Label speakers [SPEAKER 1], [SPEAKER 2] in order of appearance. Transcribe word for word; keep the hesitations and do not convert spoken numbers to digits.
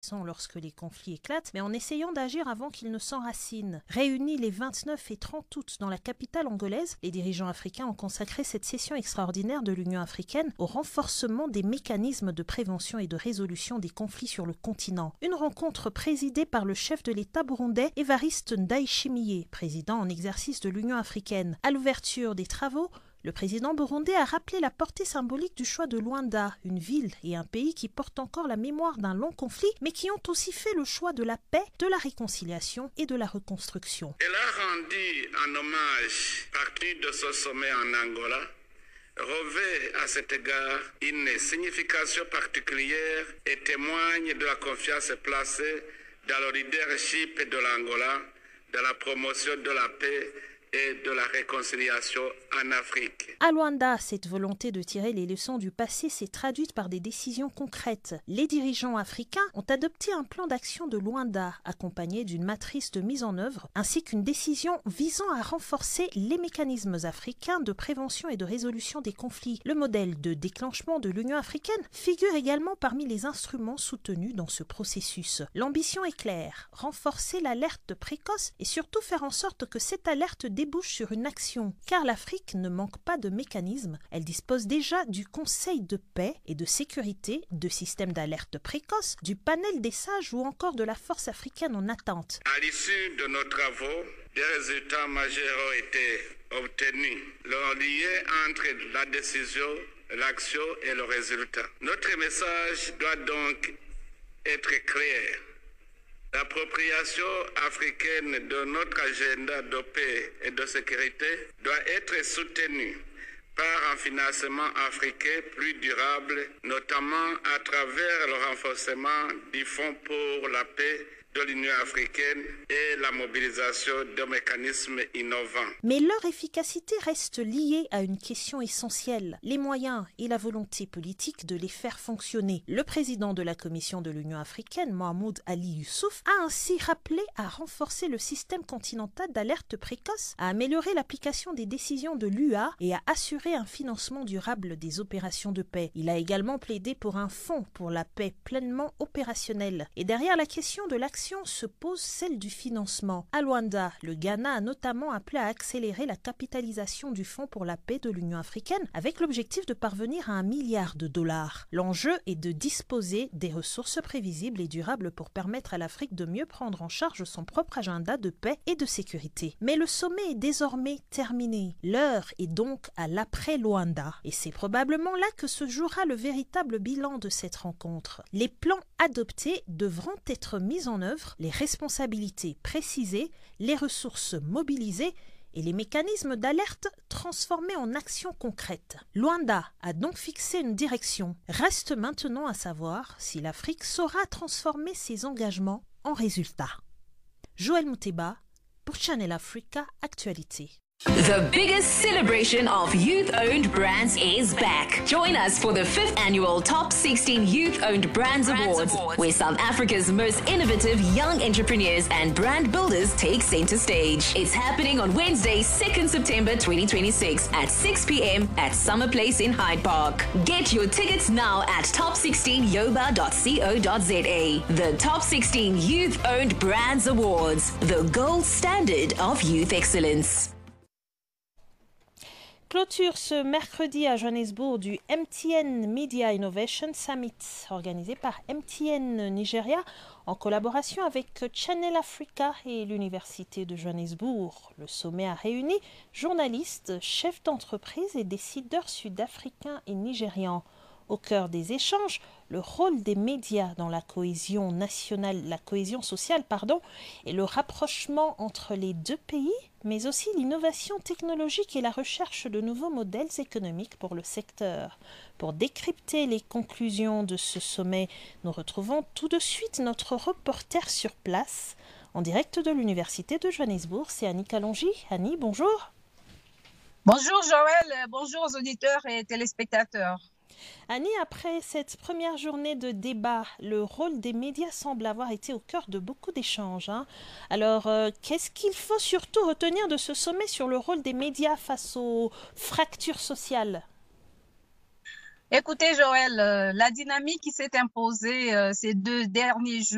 [SPEAKER 1] sang lorsque les conflits éclatent, mais en essayant d'agir avant qu'ils ne s'enracinent. Réunis les vingt-neuf et trente août dans la capitale angolaise, les dirigeants africains ont consacré cette session extraordinaire de l'Union africaine au renforcement des mécanismes de prévention et de résolution des conflits sur le continent. Une rencontre présidée par le chef de l'État burundais Évariste Ndayishimiye, président en exercice de l'Union africaine. À l'ouverture des travaux, le président burundais a rappelé la portée symbolique du choix de Luanda, une ville et un pays qui portent encore la mémoire d'un long conflit, mais qui ont aussi fait le choix de la paix, de la réconciliation et de la reconstruction.
[SPEAKER 2] Elle a rendu un hommage parti de ce sommet en Angola, revêt à cet égard une signification particulière et témoigne de la confiance placée dans le leadership de l'Angola, dans la promotion de la paix et de la réconciliation en Afrique.
[SPEAKER 1] À Luanda, cette volonté de tirer les leçons du passé s'est traduite par des décisions concrètes. Les dirigeants africains ont adopté un plan d'action de Luanda, accompagné d'une matrice de mise en œuvre, ainsi qu'une décision visant à renforcer les mécanismes africains de prévention et de résolution des conflits. Le modèle de déclenchement de l'Union africaine figure également parmi les instruments soutenus dans ce processus. L'ambition est claire, renforcer l'alerte précoce et surtout faire en sorte que cette alerte débouche sur une action, car l'Afrique ne manque pas de mécanismes. Elle dispose déjà du Conseil de paix et de sécurité, de systèmes d'alerte précoce, du panel des sages ou encore de la force africaine en attente.
[SPEAKER 2] À l'issue de nos travaux, des résultats majeurs ont été obtenus. Le lien entre la décision, l'action et le résultat. Notre message doit donc être clair. L'appropriation africaine de notre agenda de paix et de sécurité doit être soutenue par un financement africain plus durable, notamment à travers le renforcement du Fonds pour la paix de l'Union africaine et la mobilisation de mécanismes innovants.
[SPEAKER 1] Mais leur efficacité reste liée à une question essentielle, les moyens et la volonté politique de les faire fonctionner. Le président de la Commission de l'Union africaine, Mahmoud Ali Youssouf, a ainsi rappelé à renforcer le système continental d'alerte précoce, à améliorer l'application des décisions de l'U A et à assurer un financement durable des opérations de paix. Il a également plaidé pour un fonds pour la paix pleinement opérationnel. Et derrière la question de l'action se pose celle du financement. À Luanda, le Ghana a notamment appelé à accélérer la capitalisation du Fonds pour la paix de l'Union africaine avec l'objectif de parvenir à un milliard de dollars. L'enjeu est de disposer des ressources prévisibles et durables pour permettre à l'Afrique de mieux prendre en charge son propre agenda de paix et de sécurité. Mais le sommet est désormais terminé. L'heure est donc à l'après-Luanda. Et c'est probablement là que se jouera le véritable bilan de cette rencontre. Les plans adoptés devront être mis en œuvre, les responsabilités précisées, les ressources mobilisées et les mécanismes d'alerte transformés en actions concrètes. Luanda a donc fixé une direction. Reste maintenant à savoir si l'Afrique saura transformer ses engagements en résultats. Joël Mouteba pour Channel Africa Actualité.
[SPEAKER 3] The biggest celebration of youth-owned brands is back. Join us for the fifth annual Top sixteen Youth-Owned Brands, Brands Awards, Awards, where South Africa's most innovative young entrepreneurs and brand builders take center stage. It's happening on Wednesday, second September twenty twenty-six at six p.m. at Summer Place in Hyde Park. Get your tickets now at top sixteen yoba dot co dot za. The Top sixteen Youth-Owned Brands Awards, the gold standard of youth excellence.
[SPEAKER 1] Clôture ce mercredi à Johannesburg du M T N Media Innovation Summit, organisé par M T N Nigeria en collaboration avec Channel Africa et l'Université de Johannesburg. Le sommet a réuni journalistes, chefs d'entreprise et décideurs sud-africains et nigérians. Au cœur des échanges, le rôle des médias dans la cohésion nationale, la cohésion sociale, pardon, et le rapprochement entre les deux pays, mais aussi l'innovation technologique et la recherche de nouveaux modèles économiques pour le secteur. Pour décrypter les conclusions de ce sommet, nous retrouvons tout de suite notre reporter sur place, en direct de l'Université de Johannesburg. C'est Annie Kalonji. Annie, bonjour.
[SPEAKER 4] Bonjour Joël, bonjour aux auditeurs et téléspectateurs.
[SPEAKER 1] Annie, après cette première journée de débat, le rôle des médias semble avoir été au cœur de beaucoup d'échanges. Hein. Alors, euh, qu'est-ce qu'il faut surtout retenir de ce sommet sur le rôle des médias face aux fractures sociales ?
[SPEAKER 4] Écoutez Joël, euh, la dynamique qui s'est imposée euh, ces deux derniers jours